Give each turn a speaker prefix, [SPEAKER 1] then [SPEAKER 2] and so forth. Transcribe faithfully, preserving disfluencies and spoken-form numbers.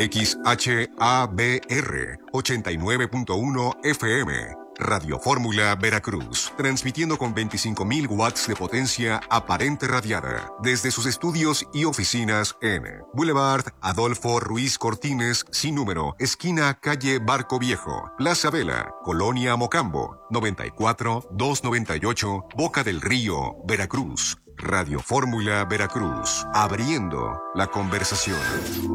[SPEAKER 1] X H A B R ochenta y nueve punto uno F M. Radio Fórmula Veracruz, transmitiendo con veinticinco mil watts de potencia aparente radiada desde sus estudios y oficinas en Boulevard Adolfo Ruiz Cortines, sin número, esquina calle Barco Viejo, Plaza Vela, Colonia Mocambo, noventa y cuatro, doscientos noventa y ocho, Boca del Río, Veracruz. Radio Fórmula Veracruz, abriendo la conversación.